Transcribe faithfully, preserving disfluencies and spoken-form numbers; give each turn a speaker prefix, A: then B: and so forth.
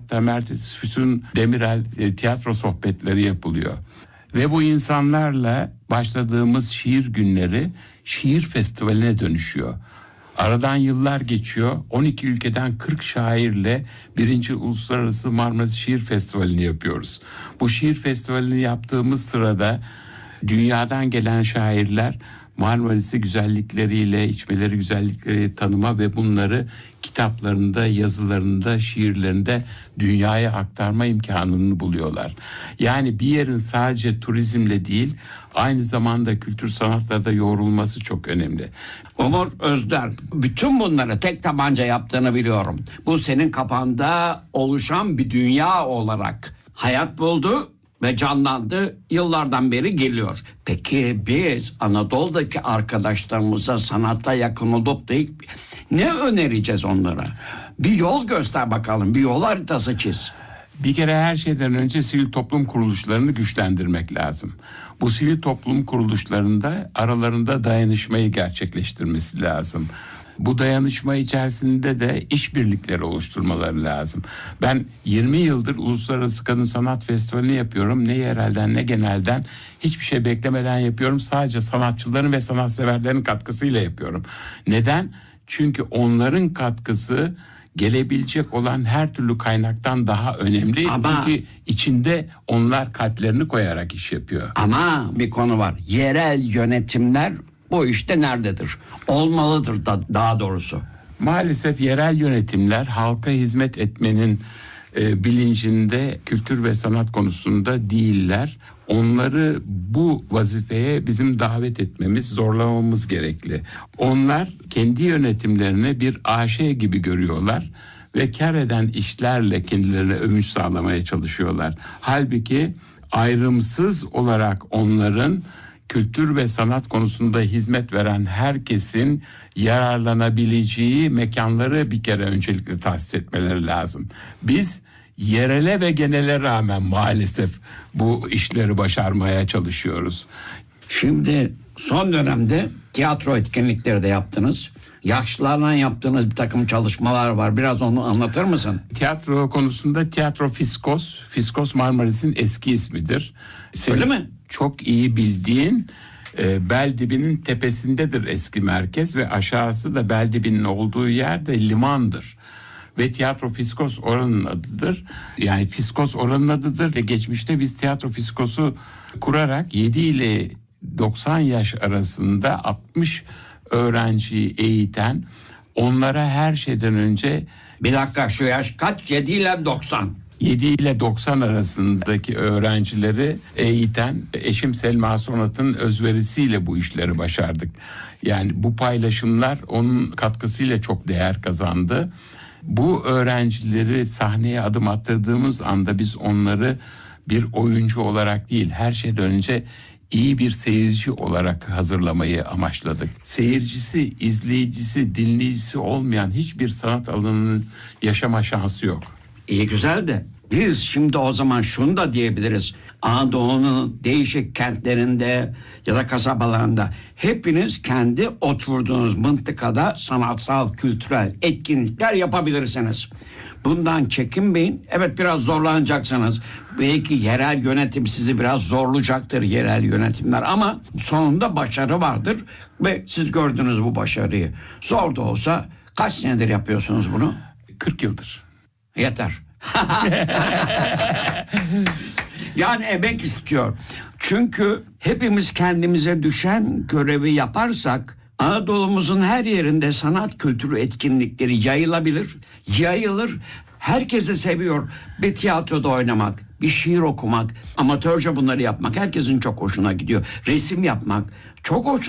A: Sanat'ta Mert Füsun Demirel e, tiyatro sohbetleri yapılıyor. Ve bu insanlarla başladığımız şiir günleri şiir festivaline dönüşüyor. Aradan yıllar geçiyor. on iki ülkeden kırk şairle birinci Uluslararası Marmaris Şiir Festivali'ni yapıyoruz. Bu şiir festivalini yaptığımız sırada dünyadan gelen şairler Marmaris'i güzellikleriyle, içmeleri güzellikleri tanıma ve bunları kitaplarında, yazılarında, şiirlerinde dünyaya aktarma imkanını buluyorlar. Yani bir yerin sadece turizmle değil, aynı zamanda kültür sanatla da yoğrulması çok önemli.
B: Umur Özder, bütün bunları tek tabanca yaptığını biliyorum. Bu senin kafanda oluşan bir dünya olarak hayat buldu ve canlandı, yıllardan beri geliyor. Peki biz Anadolu'daki arkadaşlarımıza sanatta yakın olup da ne önereceğiz onlara? Bir yol göster bakalım, bir yol haritası çiz.
A: Bir kere her şeyden önce sivil toplum kuruluşlarını güçlendirmek lazım. Bu sivil toplum kuruluşlarında aralarında dayanışmayı gerçekleştirmesi lazım. Bu dayanışma içerisinde de işbirlikleri oluşturmaları lazım. Ben yirmi yıldır Uluslararası Kadın Sanat Festivali'ni yapıyorum. Ne yerelden ne genelden hiçbir şey beklemeden yapıyorum. Sadece sanatçıların ve sanatseverlerin katkısıyla yapıyorum. Neden? Çünkü onların katkısı gelebilecek olan her türlü kaynaktan daha önemli.
B: Ama,
A: çünkü içinde onlar kalplerini koyarak iş yapıyor.
B: Ama bir konu var. Yerel yönetimler bu işte nerededir? Olmalıdır da daha doğrusu.
A: Maalesef yerel yönetimler halka hizmet etmenin e, bilincinde kültür ve sanat konusunda değiller. Onları bu vazifeye bizim davet etmemiz, zorlamamız gerekli. Onlar kendi yönetimlerini bir A Ş gibi görüyorlar ve kar eden işlerle kendilerine övünç sağlamaya çalışıyorlar. Halbuki ayrımsız olarak onların kültür ve sanat konusunda hizmet veren herkesin yararlanabileceği mekanları bir kere öncelikle tahsis etmeleri lazım. Biz yerele ve genele rağmen maalesef bu işleri başarmaya çalışıyoruz.
B: Şimdi son dönemde tiyatro etkinlikleri de yaptınız. Yaşlılarla yaptığınız bir takım çalışmalar var. Biraz onu anlatır mısın?
A: Tiyatro konusunda Tiyatro Fiskos. Fiskos Marmaris'in eski ismidir. Senin
B: Öyle mi?
A: Çok iyi bildiğin e, Beldibinin tepesindedir eski merkez ve aşağısı da Beldibinin olduğu yerde limandır. Ve Tiyatro Fiskos oranın adıdır. Yani Fiskos oranın adıdır ve geçmişte biz Tiyatro Fiskos'u kurarak yedi ile doksan yaş arasında altmış öğrenciyi eğiten, onlara her şeyden önce...
B: Bir dakika, şu yaş kaç? yedi ile doksan.
A: yedi ile doksan arasındaki öğrencileri eğiten eşim Selma Sonat'ın özverisiyle bu işleri başardık. Yani bu paylaşımlar onun katkısıyla çok değer kazandı. Bu öğrencileri sahneye adım attırdığımız anda biz onları bir oyuncu olarak değil, her şeyden önce iyi bir seyirci olarak hazırlamayı amaçladık. Seyircisi, izleyicisi, dinleyicisi olmayan hiçbir sanat alanının yaşama şansı yok.
B: İyi güzel de biz şimdi o zaman şunu da diyebiliriz. Anadolu'nun değişik kentlerinde ya da kasabalarında hepiniz kendi oturduğunuz mıntıkada sanatsal, kültürel etkinlikler yapabilirsiniz. Bundan çekinmeyin. Evet, biraz zorlanacaksınız. Belki yerel yönetim sizi biraz zorlayacaktır, yerel yönetimler, ama sonunda başarı vardır ve siz gördünüz bu başarıyı. Zor da olsa kaç senedir yapıyorsunuz bunu?
A: kırk yıldır.
B: Yeter. Yani emek istiyor. Çünkü hepimiz kendimize düşen görevi yaparsak Anadolu'muzun her yerinde sanat kültürü etkinlikleri yayılabilir, yayılır. Herkesi seviyor. Bir tiyatroda oynamak, bir şiir okumak, amatörce bunları yapmak herkesin çok hoşuna gidiyor. Resim yapmak çok hoş.